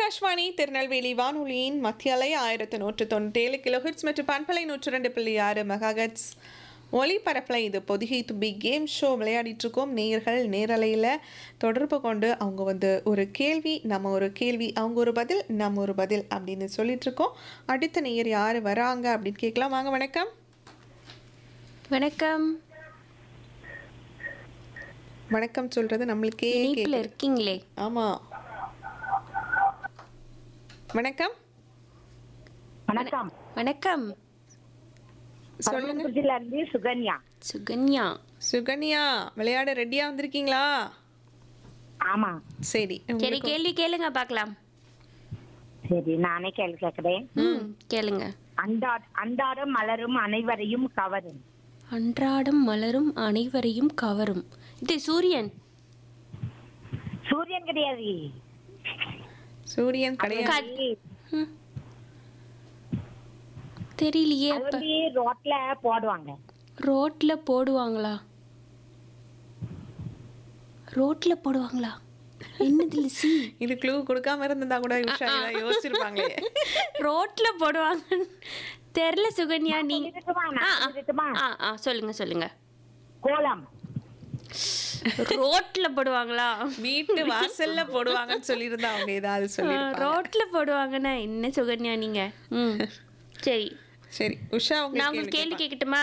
ஆகாஷ்வாணி திருநெல்வேலி வானொலியின் மத்திய அலை 1197 கிலோஹெர்ட்ஸ் மற்றும் பண்பலை 102.6 மெகாஹெர்ட்ஸ் ஒலிபரப்பில் இது பொதிகை தும்பி கேம் ஷோ விளையாடிட்டு இருக்கோம். நேயர்கள் நேரலையில் தொடர்பு கொண்டு அவங்க ஒரு கேள்வி, நம்ம ஒரு கேள்வி, அவங்க ஒரு பதில், நம்ம ஒரு பதில் அப்படின்னு சொல்லிட்டு இருக்கோம். அடுத்த நேயர் யார் வராங்க அப்படின்னு கேட்கலாம். வாங்க. வணக்கம். வணக்கம். வணக்கம் சொல்றது நம்மளுக்கே இணைப்புல இருக்கீங்களே. ஆமாம். வணக்கம். வணக்கம். வணக்கம். சொல்லுங்க. இருந்து சுகன்யா. சுகன்யா. சுகன்யா, விளையாட ரெடியா வந்திருக்கீங்களா? ஆமா. சரி, சரி, கேள்வி கேளுங்க பார்க்கலாம். சரி, நானே கேள்வி கேட்கிறேன். கேளுங்க. அன்றாடம் மலரும் அனைவரையும் கவரும். அன்றாடம் மலரும் அனைவரையும் கவரும். இது சூரியன். சூரியன் கிடையாது. சூரியன் கிடையாது. தெரியலையே. அது வந்து ரோட்ல போடுவாங்க. ரோட்ல போடுவாங்களா? ரோட்ல போடுவாங்களா? என்னது லிசி? இது க்ளூ கொடுக்காம இருந்தா கூட உஷா இதை யோசிச்சிருப்பாங்களே. ரோட்ல போடுவாங்க தெரியல சுகன்யா. நீ சொல்லுங்க சொல்லுங்க. கோலம். ரோட்ல போடுவாங்களா? வீட்டு வாசல்ல போடுவாங்கன்னு சொல்லியிருந்தா அவங்க ஏதாவது சொல்லி. ரோட்ல போடுவாங்கன்னா என்ன சுகன்யா நீங்க? சரி சரி உஷா, நான் உங்களுக்கு கேள்வி கேட்கட்டுமா?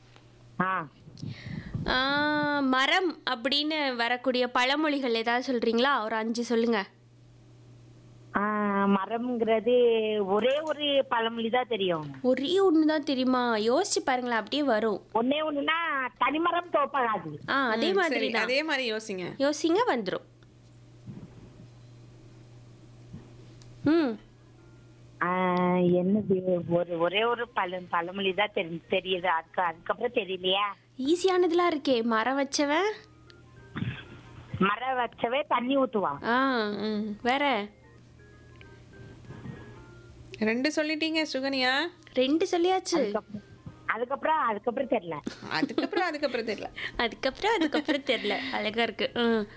மரம் அப்படின்னு வரக்கூடிய பழமொழிகள் ஏதாவது சொல்றீங்களா? ஒரு 5 சொல்லுங்க. மரம்ங்கிறது ஒரே ஒரு பழமொழி தான் தெரியும். ஒரே ஒண்ணுதான் தெரியுமா? யோசிச்சு பாருங்களேன், அப்படியே வரும். ஒன்னே ஒண்ணுன்னா தனிமரம் தோப்பாகாது. அதே மாதிரி தான். அதே மாதிரி யோசிங்க வந்துரும். என்னது? ஒரே ஒரு பழமொழி தான் தெரியுது. அதுக்கப்புறம் தெரியலையா? ஈஸியானதுலாம் இருக்கே. மரம் வச்சவே தண்ணி ஊத்துவான். வேற 2 சொல்லிட்டீங்க சுகன்யா. 2 சொல்லியாச்சு. அதுக்கப்புறம் தெரியல. அதுக்கப்புறம் தெரியல. அழகா இருக்கு.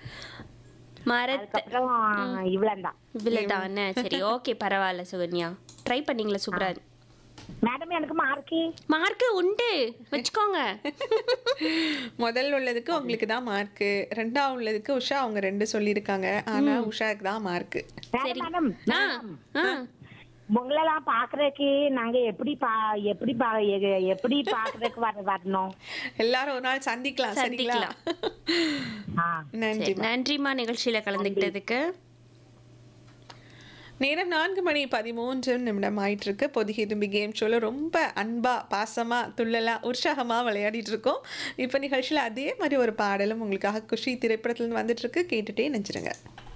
இவ்வளவுதான். சரி, ஓகே, பரவாயில்ல சுகன்யா. ட்ரை பண்ணீங்களா? சூப்பரா. மேடம், எனக்கு மார்க் உண்டு, வச்சுக்கோங்க. முதல் உள்ளதுக்கு உங்களுக்கு தான் மார்க்கு, 2ஆவது உள்ளதுக்கு உஷா அவங்க 2 சொல்லியிருக்காங்க. ஆனா உஷாக்கு தான் மார்க்கு. சரி. உங்களெல்லாம் பாக்குறதுக்கு நாங்க எப்படி பாக்குறதுக்கு வரணும்? எல்லாரும் ஒரு நாள் சந்திக்கலாம். நன்றிமா நிகழ்ச்சியில கலந்துக்கிட்டதுக்கு. நேரம் 4:13 ஆயிட்டு இருக்கு. பொதிகை தும்பி கேம் ஷோல ரொம்ப அன்பா, பாசமா, துள்ளலா, உற்சாகமா விளையாடிட்டு இருக்கோம். இப்ப நிகழ்ச்சியில அதே மாதிரி ஒரு பாடலும் உங்களுக்காக குஷி திரைப்படத்துல வந்துட்டு இருக்கு. கேட்டுட்டே நெஞ்சிருங்க.